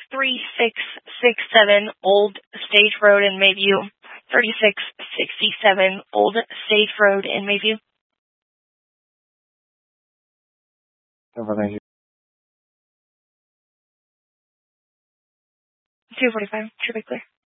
3667 Old State Road in Mayview. 3667 Old State Road in Mayview. Thank you. 245, should be clear.